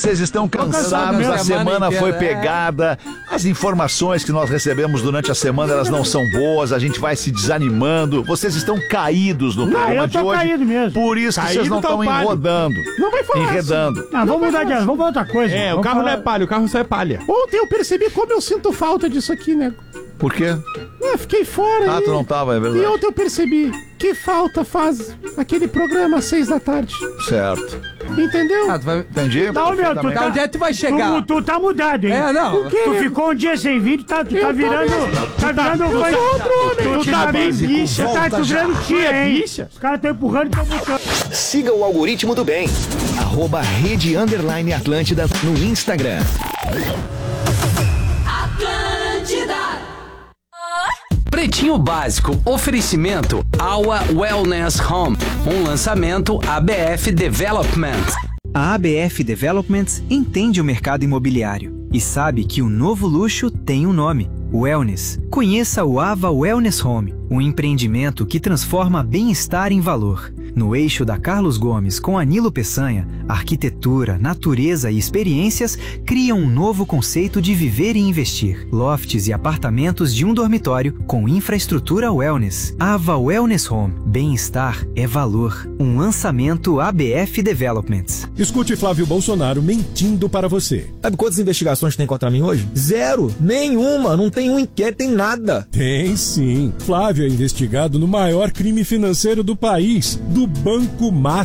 Vocês estão cansados, a semana foi pegada, as informações que nós recebemos durante a semana, elas não são boas, a gente vai se desanimando, vocês estão caídos no programa de hoje, caído mesmo. Por isso que vocês não estão enredando. Não vai falar enredando. Assim. Vamos mudar de assunto, vamos pra outra coisa. O carro não é palha, o carro só é palha. Ontem eu percebi como eu sinto falta disso aqui, né? Por quê? Fiquei fora. Tu não tava, é verdade. E ontem eu percebi que falta faz aquele programa às 6 da tarde. Certo. Entendeu? Entendi. Não, meu, tu tá... Onde é que tu vai chegar? Tu tá mudado, hein? Não. Tu ficou um dia sem vídeo, tu tá virando... Tá virando... Tu tá bem bicha. Tu virando tia, hein? Os caras tão empurrando e tão botando. Siga o algoritmo do bem. @Rede_Atlântida no Instagram. Pretinho Básico, oferecimento Awa Wellness Home, um lançamento ABF Development. A ABF Developments entende o mercado imobiliário e sabe que o novo luxo tem um nome, Wellness. Conheça o Ava Wellness Home, um empreendimento que transforma bem-estar em valor. No eixo da Carlos Gomes com Anilo Peçanha, arquitetura, natureza e experiências criam um novo conceito de viver e investir. Lofts e apartamentos de um dormitório com infraestrutura wellness. Ava Wellness Home. Bem-estar é valor. Um lançamento ABF Developments. Escute Flávio Bolsonaro mentindo para você. Sabe quantas investigações tem contra mim hoje? 0. Nenhuma. Não tem um inquérito, tem nada. Tem sim. Flávio é investigado no maior crime financeiro do país, do Banco Master.